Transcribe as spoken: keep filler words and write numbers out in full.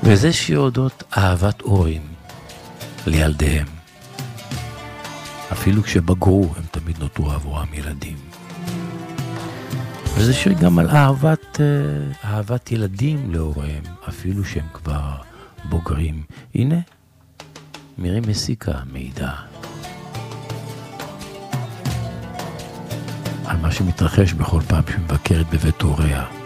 וזה שיר אודות אהבת הורים לילדיהם. אפילו כשבגרו הם תמיד נותרו עבורם ילדים. וזה שיר גם על אהבת, אהבת ילדים להוריהם, אפילו שהם כבר בוגרים. הנה, מירי מסיקה מעידה על מה שמתרחש בכל פעם שמבקרת בבית הוריה.